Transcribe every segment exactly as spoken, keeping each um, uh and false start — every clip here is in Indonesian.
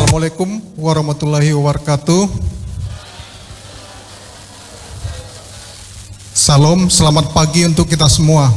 Assalamualaikum warahmatullahi wabarakatuh. Salam, selamat pagi untuk kita semua.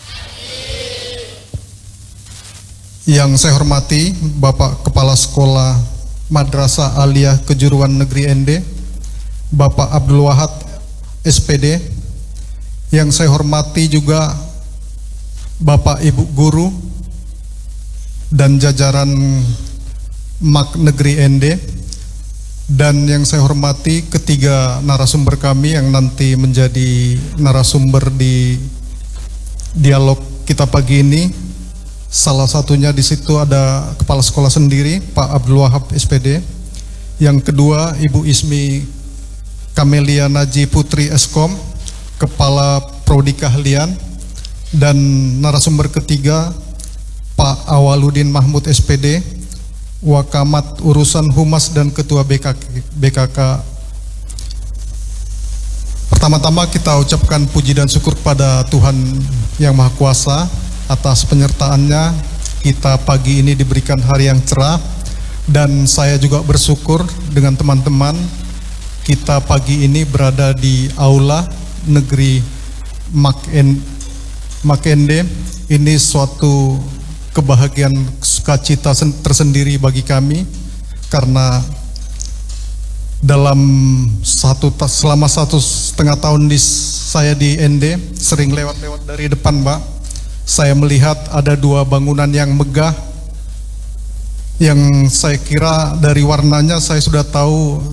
Yang saya hormati Bapak Kepala Sekolah Madrasah Aliyah Kejuruan Negeri N D, Bapak Abdul Wahab S P D. Yang saya hormati juga Bapak Ibu Guru dan jajaran Mak Negeri N D, dan yang saya hormati ketiga narasumber kami yang nanti menjadi narasumber di dialog kita pagi ini. Salah satunya di situ ada Kepala Sekolah sendiri, Pak Abdul Wahab S P D. Yang kedua Ibu Ismi Kamelia Naji Putri Eskom, Kepala Prodi Keahlian, dan narasumber ketiga Pak Awaludin Mahmud S P D, Wakamat Urusan Humas dan Ketua B K K. Pertama-tama kita ucapkan puji dan syukur kepada Tuhan Yang Maha Kuasa atas penyertaannya. Kita pagi ini diberikan hari yang cerah, dan saya juga bersyukur dengan teman-teman kita pagi ini berada di Aula Negeri Mak N D. Ini suatu kebahagiaan, sukacita tersendiri bagi kami, karena dalam satu selama satu setengah tahun di saya di N D, sering lewat-lewat dari depan, Pak, saya melihat ada dua bangunan yang megah, yang saya kira dari warnanya saya sudah tahu